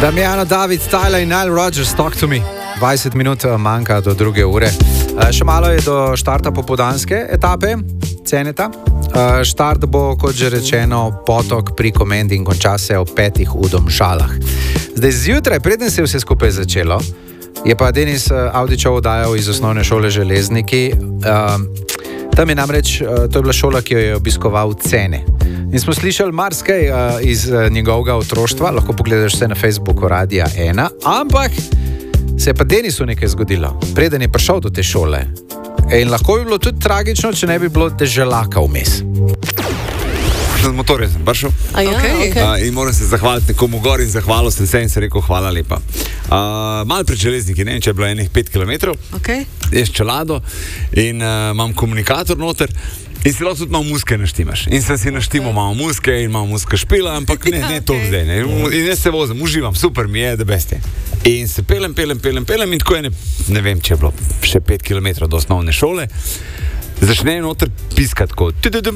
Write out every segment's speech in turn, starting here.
Damiano, David, Tyler in Nile Rodgers, talk to me. 20 minut manjka do 2. ure. Še malo je do štarta popoldanske etape Ceneta. Štart bo, kot že rečeno, Potok pri Komendi in konča se ob 5. v Domžalah. Zdaj zjutraj, preden se je vse skupaj začelo, je pa Denis Avdićev oddajal iz osnovne šole Železniki. Tam je namreč, to je bila šola, ki jo je obiskoval Cene. In smo slišali marsikaj iz njegovega otroštva, lahko pogledaš vse na Facebooku Radia 1, ampak se je pa Denisu nekaj zgodilo, preden je prišel do te šole. In lahko bi bilo tudi tragično, če ne bi bilo deželaka vmes. Z motorjem sem prišel. In moram se zahvaliti nekomu gor in zahvalil sem se in se rekel hvala lepa. Malo pred Železniki, ne vem, če je bilo enih 5 km, jaz čelado in imam komunikator noter in si lahko tudi malo muske naštimaš. In sem si naštimal malo muske in malo muske špila, ampak ne to zdaj. Ne. In jaz se vozim, uživam, super mi je, da beste. In se pelem in tako je, ne vem, če je bilo še 5 km do osnovne šole, začne noter piskati tako,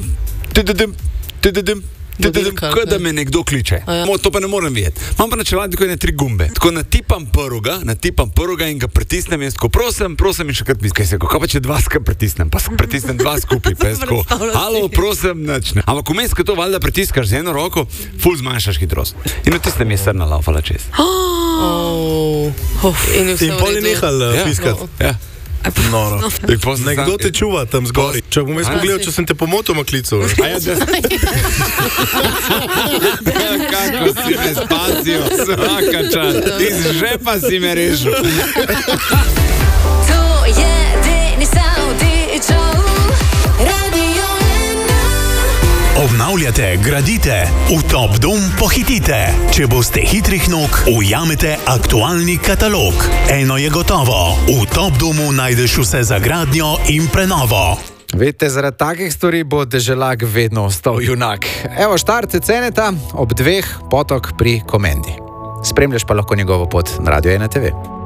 kot da me nekdo kliče. To pa ne morem videti. Imam pa na čeladniku 3 gumbe. Tako natipam prvega in ga pritisnem in tako prosim in še kar piskaj. Kaj pa če 2 skupaj pritisnem? Pa pritisnem 2 skupaj. Pa je tako, halo, prosim, načne. Ampak vmes, ko to valjda pritiskaš z eno roko, ful zmanjšaš hitrost. In v tistem je srna laufala čez. In pol je nehal piskati. Ja. Noro. Nekdo te čuva tam zgori. Če bom jaz pogledal, če sem te pomotoma klical. Kako si me spasijo, svaka čast. Iz žepa si me rešil. To je Denis Avdićev, Radio 1. Obnavljate, gradite, v Top Dom pohitite. Če boste hitrih nog, ujamete aktualni katalog. Eno je gotovo, v Top Domu najdeš vse za gradnjo in prenovo. Vedite, zaradi takih stvari bo deželak vedno ostal junak. Evo, štart Ceneta ob 2, Potok pri Komendi. Spremljaš pa lahko njegovo pot na Radio 1 TV.